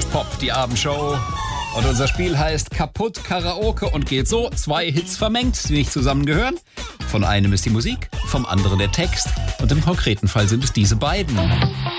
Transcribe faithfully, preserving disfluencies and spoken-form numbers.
Pop, die Abendshow. Und unser Spiel heißt Kaputt Karaoke und geht so. Zwei Hits vermengt, die nicht zusammengehören. Von einem ist die Musik, vom anderen der Text. Und im konkreten Fall sind es diese beiden.